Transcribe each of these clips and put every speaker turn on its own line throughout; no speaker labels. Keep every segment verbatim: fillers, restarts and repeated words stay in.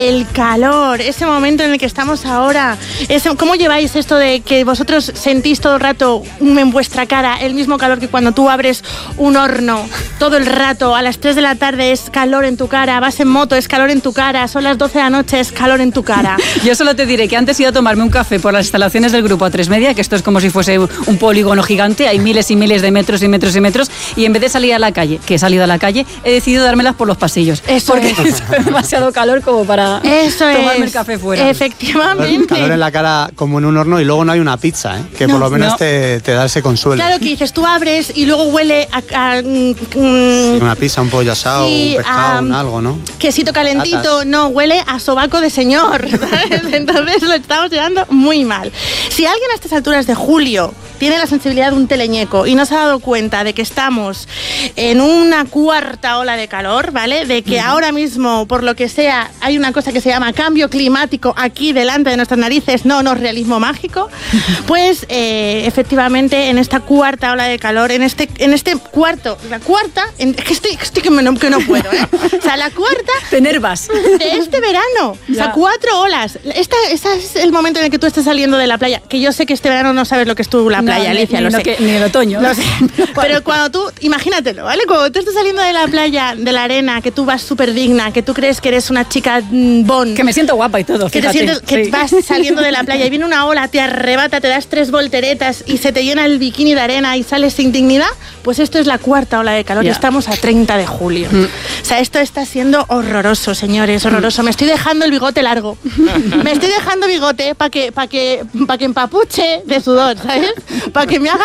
El calor, ese momento en el que estamos ahora. Ese, ¿Cómo lleváis esto de que vosotros sentís todo el rato en vuestra cara el mismo calor que cuando tú abres un horno? Todo el rato, a las tres de la tarde es calor en tu cara, vas en moto, es calor en tu cara, son las doce de la noche, es calor en tu cara.
Yo solo te diré que antes he ido a tomarme un café por las instalaciones del Grupo A tres Media, que esto es como si fuese un polígono gigante, hay miles y miles de metros y metros y metros, y en vez de salir a la calle, que he salido a la calle, he decidido dármelas por los pasillos.
Eso
porque
es.
es demasiado calor como para
Eso
tomarme
es.
el café fuera.
Efectivamente.
Calor en la cara como en un horno y luego no hay una pizza, ¿eh? Que
No,
por lo menos
no.
te, te da ese consuelo.
Claro que dices, tú abres y luego huele a... a mm,
Sí, una pizza, un pollo asado,
sí,
un pescado,
um,
un algo, ¿no?
quesito calentito,
Patas.
no, huele a sobaco de señor, ¿sabes? Entonces lo estamos llevando muy mal. Si alguien a estas alturas de julio tiene la sensibilidad de un teleñeco y no se ha dado cuenta de que estamos en una cuarta ola de calor, ¿vale? De que ahora mismo, por lo que sea, hay una cosa que se llama cambio climático aquí delante de nuestras narices, no, no, realismo mágico, pues eh, efectivamente en esta cuarta ola de calor, en este, en este cuarto, la cuarta, en, es que estoy, estoy que, me, no, que no puedo, ¿eh? O sea, la cuarta
Te nervas.
de este verano, o sea,
Ya.
cuatro olas. Esta, esta es el momento en el que tú estás saliendo de la playa, que yo sé que este verano no sabes lo que es tú la playa,
No,
Alicia,
ni,
lo
ni
sé.
que- ni el otoño.
Lo sé. Pero cuando tú, imagínatelo, ¿vale? Cuando tú estás saliendo de la playa, de la arena, que tú vas súper digna, que tú crees que eres una chica mm, bon,
Que me siento guapa y todo,
que te
fíjate.
sientes que
Sí.
vas saliendo de la playa y viene una ola, te arrebata, te das tres volteretas y se te llena el bikini de arena y sales sin dignidad, pues esto es la cuarta ola de calor y
Ya.
estamos a treinta de julio. O sea, esto está siendo horroroso, señores, horroroso. Me estoy dejando el bigote largo. Me estoy dejando bigote para que, para que, para que empapuche de sudor, ¿sabes? Para que me haga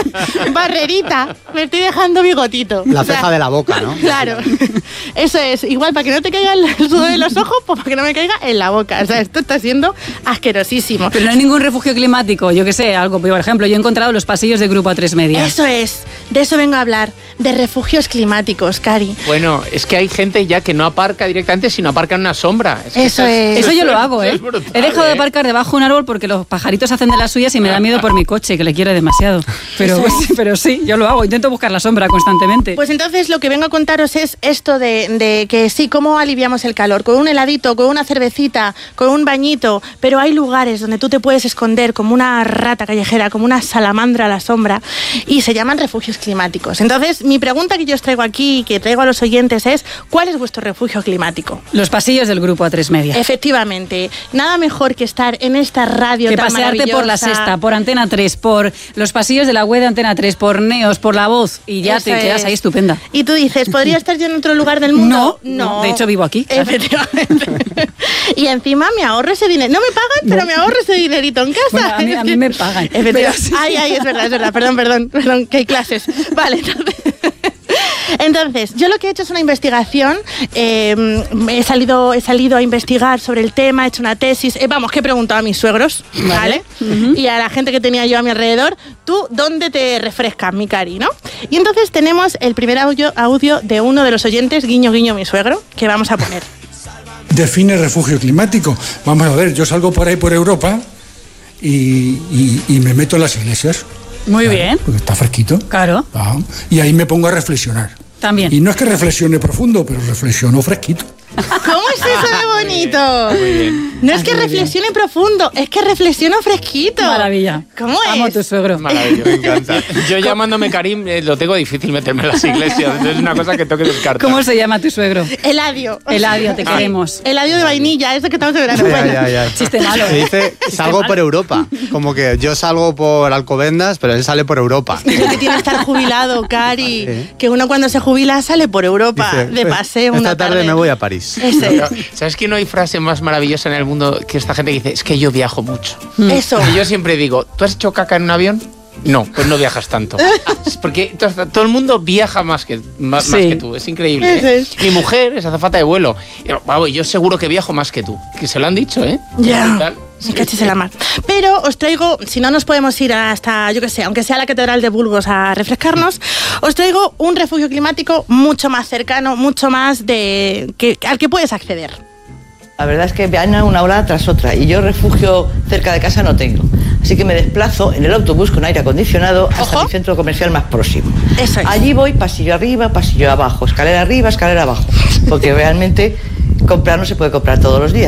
barrerita. Me estoy dejando bigotito.
La
O sea,
ceja de la boca, ¿no?
Claro, eso es. Igual para que no te caiga el sudor en los ojos, pues para que no me caiga en la boca. O sea, esto está siendo asquerosísimo.
Pero no hay ningún refugio climático, yo que sé, algo. Por ejemplo, yo he encontrado los pasillos de Grupo A tres Media.
Eso es, de eso vengo a hablar, de refugios climáticos, Cari.
Bueno, es que hay gente ya que no aparca directamente, sino aparca en una sombra. Es que
Eso es.
Eso yo lo hago, ¿eh?
es brutal,
He dejado de
¿eh?
aparcar debajo de un árbol porque los pajaritos hacen de las suyas y me da miedo por mi coche, que le quiere demasiado. Pero, pero sí, yo lo hago, intento buscar la sombra constantemente.
Pues entonces lo que vengo a contaros es esto de, de que sí, cómo aliviamos el calor, con un heladito, con una cervecita, con un bañito, pero hay lugares donde tú te puedes esconder como una rata callejera, como una salamandra a la sombra, y se llaman refugios climáticos. Entonces, mi pregunta que yo os traigo aquí, que traigo a los oyentes es, ¿cuál es vuestro refugio climático?
Los pasillos del Grupo A tres Media.
Efectivamente, nada mejor que estar en esta radio
Que
tan
pasearte por la
maravillosa.
Sexta, por Antena tres, por los pasillos de la web de Antena tres, por Neos, por La Voz, y ya
Eso
te quedas
es.
ahí estupenda.
Y tú dices, ¿podría estar yo en otro lugar del mundo?
No, no, de hecho vivo aquí, claro.
Efectivamente. Y encima me ahorro ese dinero. No me pagan, pero me ahorro ese dinerito en casa.
Bueno, a mí- a mí me pagan,
Efectivamente.
pero sí.
Ay, ay, es verdad, es verdad. Perdón, perdón, perdón, que hay clases. Vale, entonces... Entonces, yo lo que he hecho es una investigación, eh, he, salido, he salido a investigar sobre el tema, he hecho una tesis, eh, vamos, que he preguntado a mis suegros, ¿vale?
Ujú.
Y a la gente que tenía yo a mi alrededor, ¿tú dónde te refrescas, mi cari, no? Y entonces tenemos el primer audio, audio de uno de los oyentes, guiño, guiño, mi suegro, que vamos a poner.
Define refugio climático. Vamos a ver, yo salgo por ahí por Europa y, y- y me meto en las iglesias.
Muy
Claro,
bien.
Porque está fresquito.
Claro,
Ah, y ahí me pongo a reflexionar.
también.
Y no es que reflexione profundo, pero reflexiono fresquito.
¿Cómo es eso de bonito?
Muy bien.
No es que
Muy bien.
reflexione profundo, es que reflexiono fresquito.
Maravilla.
¿Cómo
Amo a
es?
tu suegro.
Maravilloso, me encanta. Yo llamándome Karim eh, lo tengo difícil meterme en las iglesias, entonces es una cosa que tengo que descartar.
¿Cómo se llama tu suegro?
Eladio.
Eladio, te queremos.
Eladio de vainilla, ese que estamos de verano.
Ya,
Bueno.
ya, ya.
Chiste malo.
Se dice, salgo por Europa. Como que yo salgo por Alcobendas, pero él sale por Europa.
Es lo que tiene estar jubilado, Cari.
Sí.
Que uno cuando se jubila sale por Europa
Dice,
de
pues,
paseo
esta
una
tarde,
tarde.
me voy a París.
Ese es.
¿Sabes que no hay frase más maravillosa en el mundo que esta gente que dice, es que yo viajo mucho?
Eso.
Y yo siempre digo, ¿tú has hecho caca en un avión? No, pues no viajas tanto. Es porque to- todo el mundo viaja más que, más,
Sí.
más que tú, es increíble.
Eso
¿eh?
es.
Mi mujer es azafata de vuelo. Y, vamos, yo seguro que viajo más que tú. Que se lo han dicho, ¿eh?
Ya.
Brutal.
Me cachis en la mar. Pero os traigo, si no nos podemos ir hasta, yo qué sé, aunque sea la Catedral de Burgos a refrescarnos, os traigo un refugio climático mucho más cercano, mucho más de que, al que puedes acceder.
La verdad es que van una ola tras otra y yo refugio cerca de casa no tengo. Así que me desplazo en el autobús con aire acondicionado hasta
Ojo.
mi centro comercial más próximo.
Eso es.
Allí voy pasillo arriba, pasillo abajo, escalera arriba, escalera abajo. Porque realmente comprar no se puede comprar todos los días.